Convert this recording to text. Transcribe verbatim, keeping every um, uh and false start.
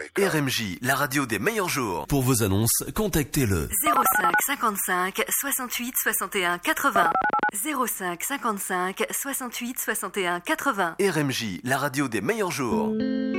R M J, la radio des meilleurs jours. Pour vos annonces, contactez le zéro cinq cinquante-cinq soixante-huit soixante et un quatre-vingts. zéro cinq cinquante-cinq soixante-huit soixante et un quatre-vingts. R M J, la radio des meilleurs jours.